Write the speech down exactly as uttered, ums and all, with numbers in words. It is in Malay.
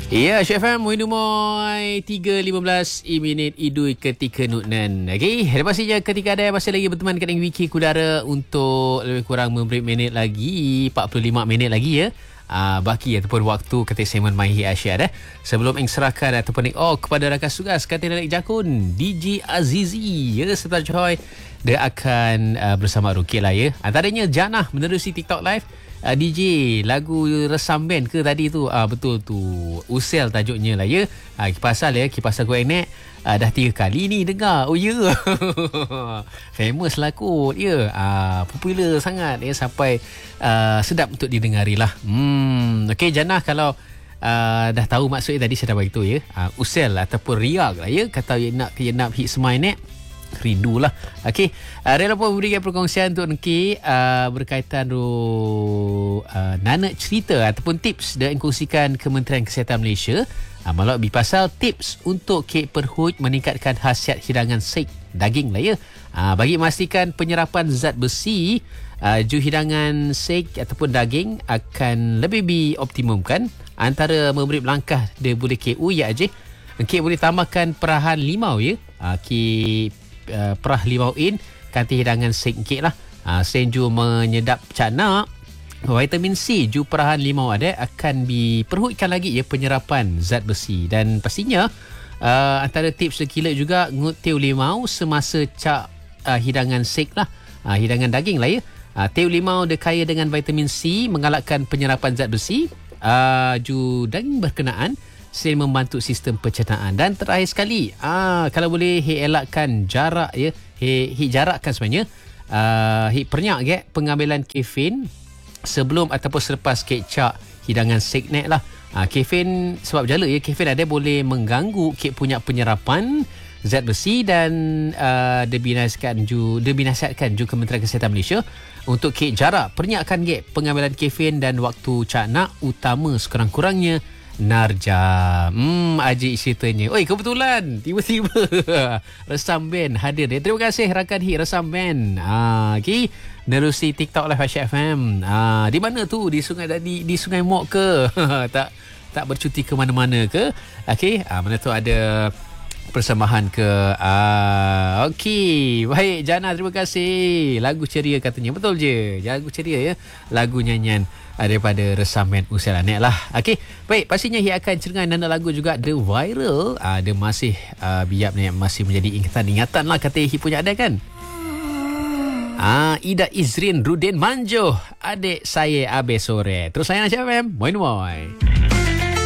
Ya, Syed F M, Muidu Moy, tiga lima belas minit idui ketika nuknan. Okey, pastinya ketika ada masih lagi berteman dengan Wiki Kudara untuk lebih kurang memberi minit lagi, empat puluh lima minit lagi ya. Uh, baki ataupun waktu ketika segmen My Hit Asia eh. Sebelum ing serahkan ataupun ing oh kepada rakan tugas kata Danik Jakun, D J Azizi ya serta Joy, dia akan uh, bersama Rukit lah ya. Antaranya Janah menerusi TikTok live. Uh, D J lagu resam band ke tadi tu? Ah uh, betul tu. Usel tajuknya lah ya. Ah uh, kipasal ya, kipasal Go Net uh, dah tiga kali ni dengar. Oh ya. Yeah. Famous lah kot ya. Ah uh, popular sangat ya sampai uh, sedap untuk didengari lah. Hmm okey Janah, kalau uh, dah tahu maksudnya tadi saya dah bagi tu ya. Uh, usel ataupun riak lah ya. Kata yang nak yang nak hit semai net. Rindulah. Okey, uh, rela pun memberikan perkongsian untuk Nki uh, berkaitan ru uh, nana cerita ataupun tips dan kongsikan Kementerian Kesihatan Malaysia uh, malah pasal tips untuk kek perhut meningkatkan khasiat hidangan steak daging lah ya. Uh, bagi memastikan penyerapan zat besi, uh, ju hidangan steak ataupun daging akan lebih dioptimumkan. Antara memberi langkah dia boleh kek uya aje. Kek boleh tambahkan perahan limau ya. Uh, kek Uh, perah limau in kanti hidangan singkit lah. Uh, Senju menyedap cana, vitamin C ju perahan limau ada akan diperhutkan lagi ya penyerapan zat besi. Dan pastinya uh, antara tips sekila juga ngut teu limau semasa cak uh, hidangan sik lah, uh, hidangan daging lah ya. Uh, teu limau dia kaya dengan vitamin C mengalahkan penyerapan zat besi. Uh, ju daging berkenaan selain membantu sistem pencernaan. Dan terakhir sekali, ah kalau boleh he elakkan jarak ya, he, he jarakkan sebenarnya ah he pernyak ke pengambilan kafein sebelum ataupun selepas kek cak hidangan snack lah. Ah kafein sebab jala ya, kafein ada boleh mengganggu kek punya penyerapan zat besi dan uh, dibinaskan ju dibinasihatkan ju Kementerian Kesihatan Malaysia untuk kek jarak pernyakkan ke pengambilan kafein dan waktu cak nak utama sekurang-kurangnya Narja. Hmm, Aji ceritanya. Oi, kebetulan tiba-tiba Resam Band hadir dia. Terima kasih rakan hit Resam Band. Ah, okey. Nerusi TikTok live Asia F M. Ah, di mana tu? Di Sungai di, di Sungai Mok ke? tak tak bercuti ke mana-mana ke? Okey, ah mana tu ada persembahan ke? Ah, okey. Baik, Jana, terima kasih. Lagu ceria katanya. Betul je. Lagu ceria ya. Lagu nyanyian daripada Resam Band Usel Anek lah. Okey, baik, pastinya ia akan cengang nana lagu juga The Viral. Uh, dia masih uh, biap ni masih menjadi ingatan-ingatan lah kata ia punya ada kan. Ah, Ida Izrin Rudin Manjo, adik saya Abe Sore. Terus saya nak cakap, Moin Moin.